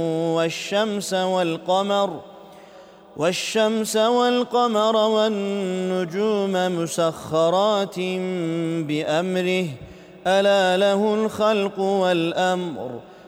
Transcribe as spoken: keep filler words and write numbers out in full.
والشمس والقمر والشمس والقمر والنجوم مسخرات بأمره ألا له الخلق والأمر